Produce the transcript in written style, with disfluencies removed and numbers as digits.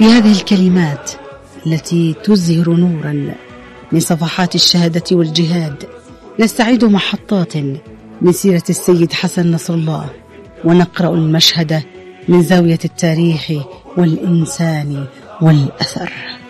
في هذه الكلمات التي تزهر نورا من صفحات الشهادة والجهاد نستعيد محطات من سيرة السيد حسن نصر الله، ونقرأ المشهد من زاوية التاريخ والإنسان والأثر.